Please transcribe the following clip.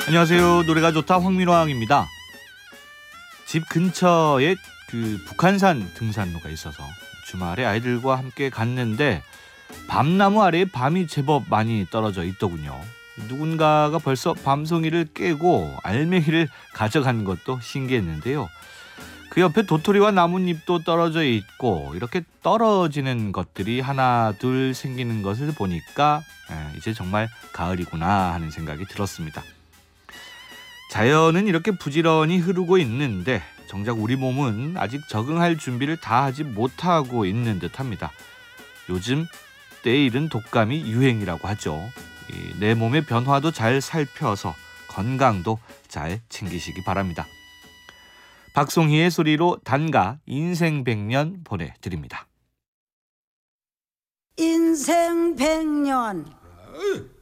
안녕하세요. 노래가 좋다 황민왕입니다. 집 근처에 북한산 등산로가 있어서 주말에 아이들과 함께 갔는데 밤나무 아래에 밤이 제법 많이 떨어져 있더군요. 누군가가 벌써 밤송이를 깨고 알맹이를 가져간 것도 신기했는데요. 그 옆에 도토리와 나뭇잎도 떨어져 있고 이렇게 떨어지는 것들이 하나 둘 생기는 것을 보니까 이제 정말 가을이구나 하는 생각이 들었습니다. 자연은 이렇게 부지런히 흐르고 있는데 정작 우리 몸은 아직 적응할 준비를 다 하지 못하고 있는 듯합니다. 요즘 때에 이른 독감이 유행이라고 하죠. 내 몸의 변화도 잘 살펴서 건강도 잘 챙기시기 바랍니다. 박송희의 소리로 단가 인생 100년 보내드립니다. 인생 100년